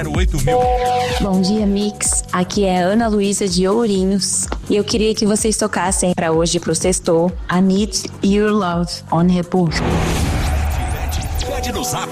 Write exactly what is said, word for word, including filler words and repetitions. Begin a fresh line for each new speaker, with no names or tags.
zero oito mil.
Bom dia, Mix. Aqui é a Ana Luísa de Ourinhos. E eu queria que vocês tocassem pra hoje pro sextou I Need Your Love on Repost.
Pede no zap.